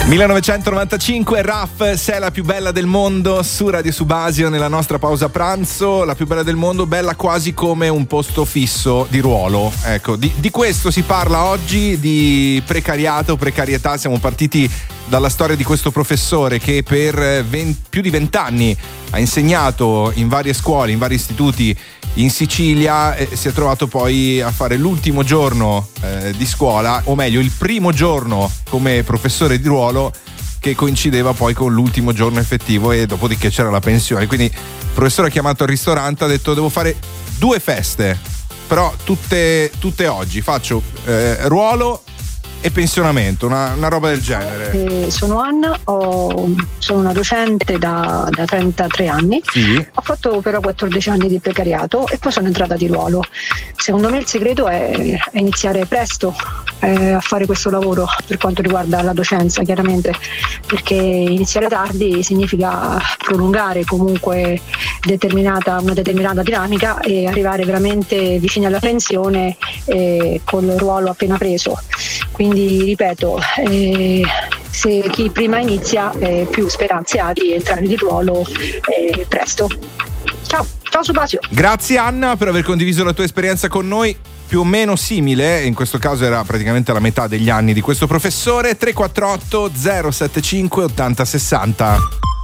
1995, RAF, sei la più bella del mondo su Radio Subasio nella nostra pausa pranzo. La più bella del mondo, bella quasi come un posto fisso di ruolo. Ecco, di questo si parla oggi, di precariato, precarietà. Siamo partiti dalla storia di questo professore che per più di 20 anni ha insegnato in varie scuole, in vari istituti in Sicilia, e si è trovato poi a fare l'ultimo giorno di scuola, o meglio il primo giorno come professore di ruolo, che coincideva poi con l'ultimo giorno effettivo, e dopodiché c'era la pensione. Quindi il professore ha chiamato al ristorante, ha detto: devo fare 2 feste, però tutte oggi, faccio ruolo e pensionamento, una roba del genere. Sono Anna, sono una docente da 33 anni. Sì. Ho fatto però 14 anni di precariato e poi sono entrata di ruolo. Secondo me il segreto è iniziare presto a fare questo lavoro per quanto riguarda la docenza, chiaramente, perché iniziare tardi significa prolungare comunque una determinata dinamica e arrivare veramente vicini alla pensione col ruolo appena preso. Quindi ripeto, se chi prima inizia più speranze ha di entrare di ruolo presto. Ciao Subasio. Grazie Anna per aver condiviso la tua esperienza con noi, più o meno simile, in questo caso era praticamente la metà degli anni di questo professore. 348 075 80 60.